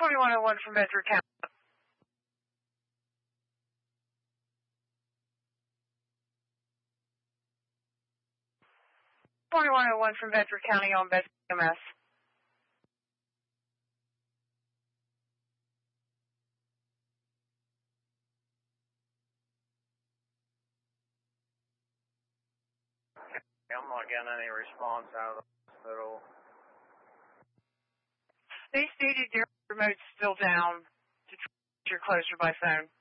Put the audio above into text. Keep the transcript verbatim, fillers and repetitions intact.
twenty-one oh one from Bedford County. twenty-one oh one from Bedford County on Bedford M S. I'm not getting any response out of the hospital. They stated their remote's still down to tr- you're closer by phone.